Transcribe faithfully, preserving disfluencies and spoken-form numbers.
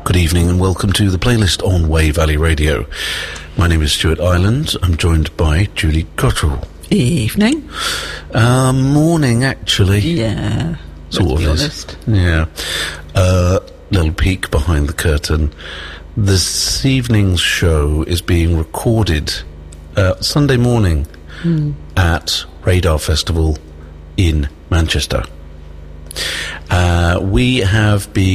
Good evening and welcome to the playlist on Wey Valley Radio. My name is Stuart Ireland. I'm joined by Julie Cottrell. Evening. Uh, morning, actually. Yeah. Sort of is. Yeah. Uh, little peek behind the curtain. This evening's show is being recorded uh, Sunday morning mm. at Radar Festival in Manchester. Uh, we have been